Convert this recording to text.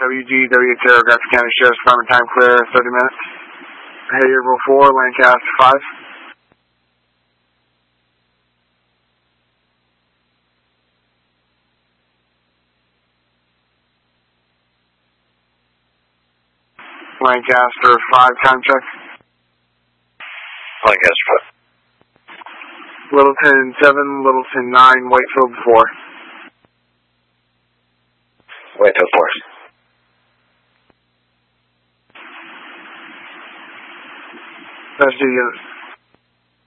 WGWTO, Grafton County Sheriff's Department, time clear, 30 minutes. Hagerville 4, Lancaster 5. Lancaster 5, time check. Lancaster 5. Littleton 7, Littleton 9, Whitefield 4. Whitefield 4. That's the unit.